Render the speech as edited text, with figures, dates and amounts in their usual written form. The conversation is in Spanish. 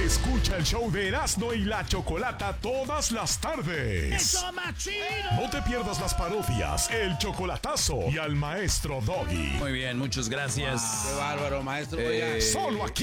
Escucha el show de Erasmo y la Chocolata todas las tardes. ¡Eso más chido! No te pierdas las parodias, el chocolatazo y al maestro Doggy. Muy bien, muchas gracias. Qué bárbaro, maestro. Eh, Solo aquí.